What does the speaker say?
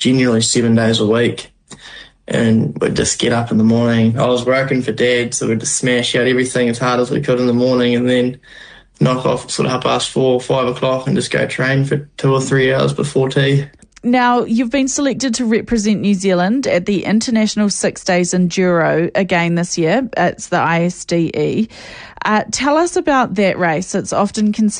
generally 7 days a week. And we'd just get up in the morning. I was working for Dad, so we'd just smash out everything as hard as we could in the morning and then knock off sort of 4:30, 5 o'clock and just go train for 2 or 3 hours before tea. Now, you've been selected to represent New Zealand at the International 6 Days Enduro again this year. It's the ISDE. Tell us about that race. It's often considered